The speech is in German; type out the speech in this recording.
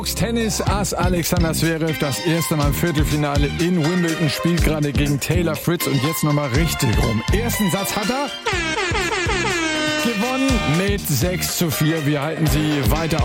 Tennis-Ass Alexander Zverev, das erste Mal im Viertelfinale in Wimbledon, spielt gerade gegen Taylor Fritz und jetzt nochmal richtig rum. Ersten Satz hat er gewonnen mit 6:4. Wir halten Sie weiter